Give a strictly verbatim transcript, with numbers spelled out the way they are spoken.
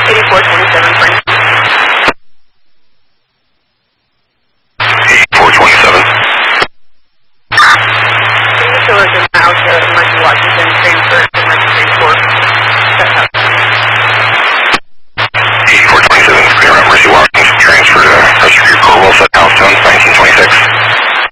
eighty-four twenty-seven, Frank. eighty-four twenty-seven. Painkillers in Mount, uh, Murphy, Washington, transfer